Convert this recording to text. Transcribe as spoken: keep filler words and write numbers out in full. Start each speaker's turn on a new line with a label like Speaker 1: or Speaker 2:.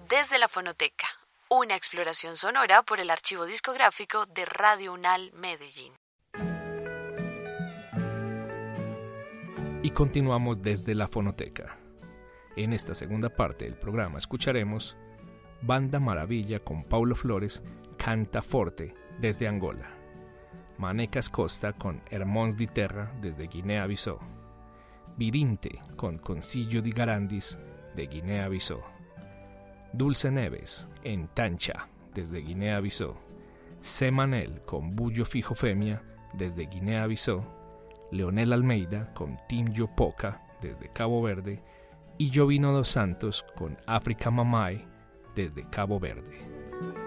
Speaker 1: desde la fonoteca, una exploración sonora por el archivo discográfico de Radio Unal Medellín.
Speaker 2: Y continuamos desde la fonoteca. En esta segunda parte del programa escucharemos Banda Maravilla con Paulo Flores, Canta Forte desde Angola, Manecas Costa con Hermons di Terra desde Guinea-Bissau, Virinte con Concilio di Garandis de Guinea-Bissau, Dulce Neves en Tancha desde Guinea-Bissau, Semanel con Bullo Fijo Femia desde Guinea-Bissau, Leonel Almeida con Timjo Poca desde Cabo Verde y Jovino dos Santos con África Mamai desde Cabo Verde.